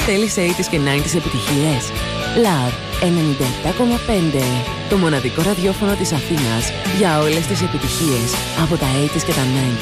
Θέλεις 80's και 90's επιτυχίες? LAR 97,5. Το μοναδικό ραδιόφωνο της Αθήνας για όλες τις επιτυχίες από τα 80's και τα 90's.